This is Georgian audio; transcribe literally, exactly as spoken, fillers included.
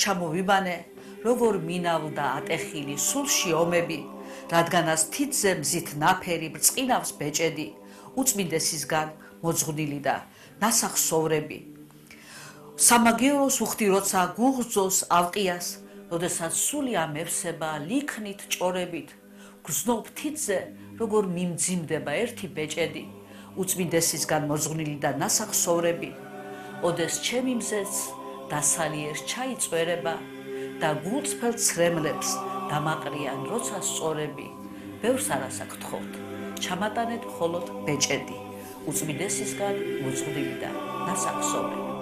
ჩამოვიბანე, როგორ მინავდა ატეხილი სულში ომები, რადგანაც თითზე მზით ნაფერი ბრწყინავს ბეჭედი, უწმინდესისგან მოძღვნილი და ნასახსოვრები. სამაგიეროს უხდი როცა გუღძოს ალყიას, როდესაც სული ამევსება ლიქნით ჭორებით, გრძნობ თითზე, როგორ მიმძიმდება ერთი ბეჭედი, უწმინდესისგან მოძღვნილი და ნასახსოვრები. ოდეს ჩემი მზეც დასალიერს ჩაიწვერება და გულწრფელ ცრემლებს დამაყრიან როცა სწორები. ბევრს არას აქ გთხოვთ, ჩამატანეთ მხოლოდ ბეჭედი, უწმინდესისგან მოძღვნილი და ნასახსოვრები.